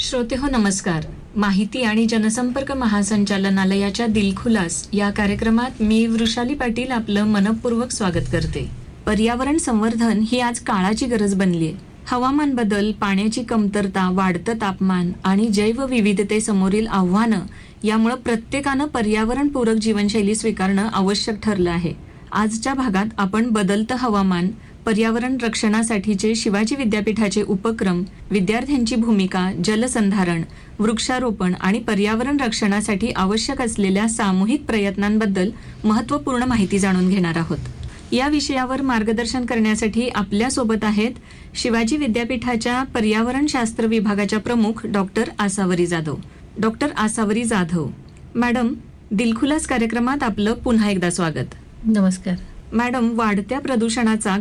श्रोतेहो नमस्कार. माहिती आणि जनसंपर्क महासंचालनालयाच्या दिलखुलास या कार्यक्रमात मी वृषाली पाटील आपलं मनपूर्वक स्वागत करते. पर्यावरण संवर्धन ही आज काळाची गरज बनलीय. हवामान बदल, पाण्याची कमतरता, वाढतं तापमान आणि जैवविविधतेसमोरील आव्हानं यामुळे प्रत्येकानं पर्यावरणपूरक जीवनशैली स्वीकारणं आवश्यक ठरलं आहे. आजच्या भागात आपण बदलतं हवामान, पर्यावरण रक्षणासाठीचे शिवाजी विद्यापीठाचे उपक्रम, विद्यार्थ्यांची भूमिका, जलसंधारण, वृक्षारोपण आणि पर्यावरण रक्षणासाठी आवश्यक असलेल्या सामूहिक प्रयत्नांबद्दल महत्त्वपूर्ण माहिती जाणून घेणार आहोत. या विषयावर मार्गदर्शन करण्यासाठी आपल्यासोबत आहेत शिवाजी विद्यापीठाच्या पर्यावरणशास्त्र विभागाच्या प्रमुख doctor Asavari Jadhav. Doctor Asavari Jadhav madam, दिलखुलास कार्यक्रमात आपलं पुन्हा एकदा स्वागत. नमस्कार मॅडम, वाढत्या प्रदूषणाचा